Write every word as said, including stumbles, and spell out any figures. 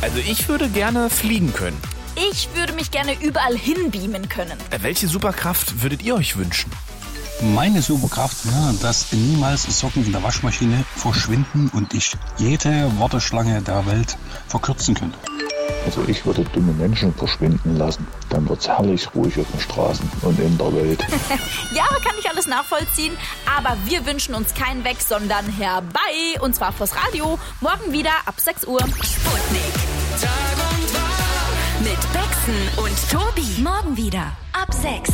Also ich würde gerne fliegen können. Ich würde mich gerne überall hinbeamen können. Äh, welche Superkraft würdet ihr euch wünschen? Meine Superkraft, ja, dass niemals Socken in der Waschmaschine verschwinden und ich jede Warteschlange der Welt verkürzen könnte. Also ich würde dumme Menschen verschwinden lassen. Dann wird's herrlich ruhig auf den Straßen und in der Welt. Ja, kann ich alles nachvollziehen. Aber wir wünschen uns keinen weg, sondern herbei. Und zwar fürs Radio. Morgen wieder ab sechs Uhr. Sputnik. Tag und Tag. Mit Bexen und Tobi. Morgen wieder ab sechs.